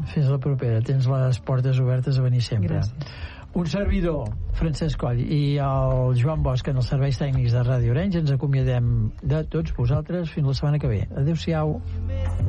Fins la propera. Tens les portes obertes a venir sempre. Gràcies. Un servidor, Francesc Coll, i el Joan Bosch, en els serveis tècnics de Ràdio Orenys, ens acomiadem de tots vosaltres fins la setmana que ve. Adéu-siau.